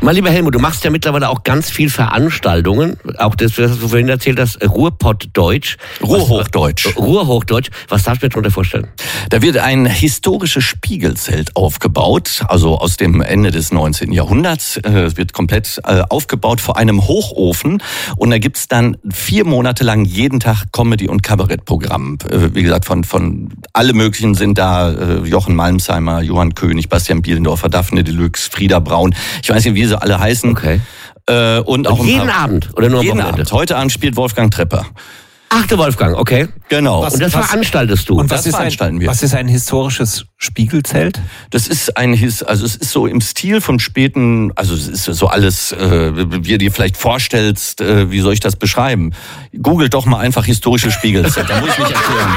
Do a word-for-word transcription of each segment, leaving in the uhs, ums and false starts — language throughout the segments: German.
Mein lieber Helmut, du machst ja mittlerweile auch ganz viel Veranstaltungen. Auch das, was du vorhin erzählt hast, Ruhrpottdeutsch. Ruhrhochdeutsch. Ruhrhochdeutsch. Was darfst du mir darunter vorstellen? Da wird ein historisches Spiegelzelt aufgebaut, also aus dem Ende des neunzehnten Jahrhunderts. Es wird komplett aufgebaut vor einem Hochofen. Und da gibt's dann vier Monate lang jeden Tag Comedy- und Kabarettprogramm. Wie gesagt, von, von alle möglichen sind da. Jochen Malmsheimer, Johann König, Bastian Bielendorfer, Daphne Deluxe, Frieda Braun. Ich weiß nicht, wie sie alle heißen. Okay. Äh, und auch und jeden Abend oder nur am jeden Wochenende? Abend. Heute Abend spielt Wolfgang Trepper. Ach, der Wolfgang, okay. Genau. Was, und das was, veranstaltest du? Und was das ist veranstalten ein, wir. Was ist ein historisches Spiegelzelt? Das ist ein, also es ist so im Stil von späten, also es ist so alles, äh, wie du dir vielleicht vorstellst, äh, wie soll ich das beschreiben? Googelt doch mal einfach historische Spiegelzelt, da muss ich nicht erklären.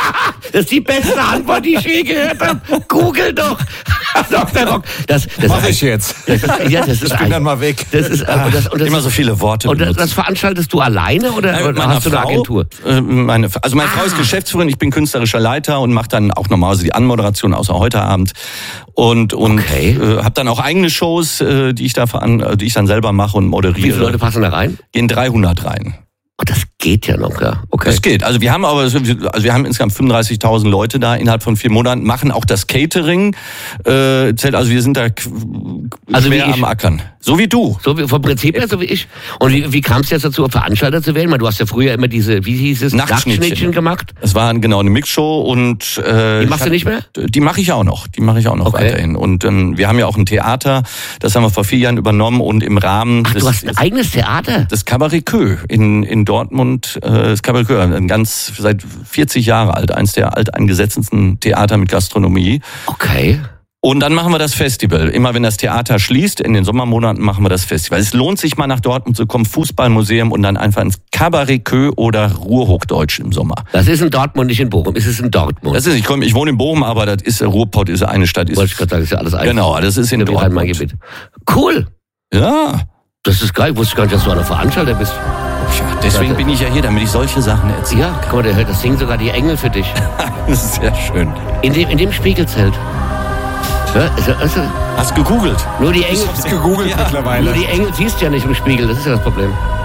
Das ist die beste Antwort, die ich je gehört habe. Google doch. Doktor Rock. Das, das mach ich jetzt. Das, ja, das ist ich bin dann mal weg. Das ist, Ach, und das, und das immer ist, so viele Worte Und das, benutzen. das veranstaltest du alleine oder, Nein, oder hast du eine Frau, Agentur? Äh, meine, also meine Ah. Frau ist Geschäftsführerin, ich bin künstlerischer Leiter und mache dann auch normalerweise die Anmoderation, außer heute Abend. Und, und Okay. äh, habe dann auch eigene Shows, äh, die ich da veran, die ich dann selber mache und moderiere. Wie viele Leute passen da rein? Gehen dreihundert rein. Oh, das geht ja noch, ja. Okay. Das geht. Also wir haben aber, also wir haben insgesamt fünfunddreißigtausend Leute da innerhalb von vier Monaten, machen auch das Catering. Äh, also wir sind da also schwer am Ackern. So wie du. So wie, vom Prinzip her, so wie ich. Und wie, wie kam es jetzt dazu, Veranstalter zu werden? Weil du hast ja früher immer diese, wie hieß es, Nachtschnittchen, Nachtschnittchen gemacht. Es war genau eine Mixshow und äh, Die machst hab, du nicht mehr? Die mache ich auch noch. Die mache ich auch noch Okay. weiterhin. Und ähm, wir haben ja auch ein Theater, das haben wir vor vier Jahren übernommen und im Rahmen Ach, des, du hast ein eigenes Theater? das Cabaret Queue in in Dortmund, äh, das Cabaret Queue, ein ganz seit vierzig Jahre alt, eins der alteingesessensten Theater mit Gastronomie. Okay. Und dann machen wir das Festival. Immer wenn das Theater schließt, in den Sommermonaten machen wir das Festival. Es lohnt sich mal nach Dortmund zu kommen, Fußballmuseum und dann einfach ins Cabaret Queue oder Ruhrhochdeutsch im Sommer. Das ist in Dortmund, nicht in Bochum. Ist es in Dortmund? Das ist, ich komme, ich wohne in Bochum, aber das ist Ruhrpott, ist eine Stadt. Ist, Wollte ich gerade sagen, ist ja alles ein. genau, das ist in in Dortmund. Rhein-Main-Gebiet. Cool. Ja. Das ist geil. Ich wusste gar nicht, dass du einer Veranstalter bist. Tja, deswegen bin ich ja hier, damit ich solche Sachen erzähle. Ja, guck mal, der hört, das singen sogar die Engel für dich. Das ist sehr schön. In dem, in dem Spiegelzelt. Ja, also, also, Hast gegoogelt? nur die Engel. Ich hab's gegoogelt Ja, mittlerweile. Nur die Engel siehst du ja nicht im Spiegel, das ist ja das Problem.